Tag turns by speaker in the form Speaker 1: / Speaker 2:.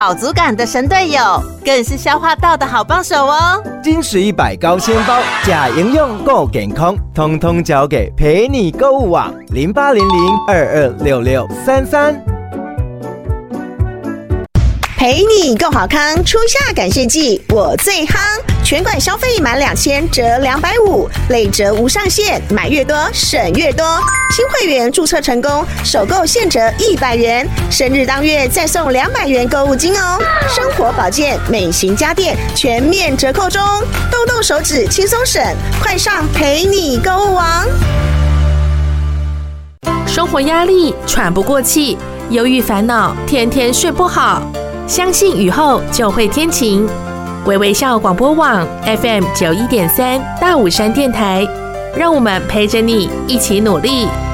Speaker 1: 饱足感的神队友，更是消化道的好帮手哦。
Speaker 2: 金石100高纤包，假营养够健康，通通交给陪你购物网0800226633。
Speaker 3: 陪你够好康，初夏感谢季我最夯，全馆消费满2000折250，累折无上限，买越多省越多。新会员注册成功，首购现折100元，生日当月再送200元购物金哦。生活保健、美型家电全面折扣中，动动手指轻松省，快上陪你购物网。
Speaker 4: 生活压力喘不过气，忧郁烦恼，天天睡不好。相信雨后就会天晴。微微笑广播网 FM91.3大武山电台，让我们陪着你一起努力。